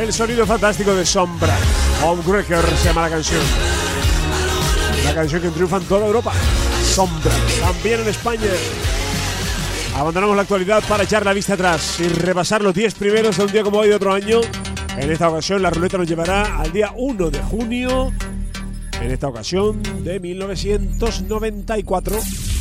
El sonido fantástico de Sombra. Homebreaker se llama la canción. La canción que triunfa en toda Europa. Sombra, también en España. Abandonamos la actualidad para echar la vista atrás y repasar los 10 primeros de un día como hoy de otro año. En esta ocasión la ruleta nos llevará al día 1 de junio. En esta ocasión de 1994.